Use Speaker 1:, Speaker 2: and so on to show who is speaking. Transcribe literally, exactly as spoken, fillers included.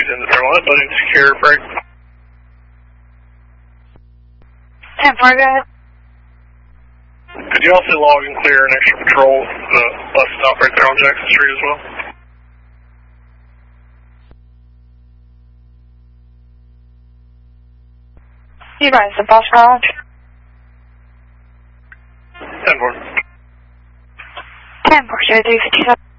Speaker 1: in the center line, building secure, break.
Speaker 2: ten four, go ahead.
Speaker 1: Could you also log and clear an extra patrol the bus stop right there on Jackson Street as well?
Speaker 2: You guys, the bus route?
Speaker 1: ten four.
Speaker 2: ten four, zero three fifty-seven.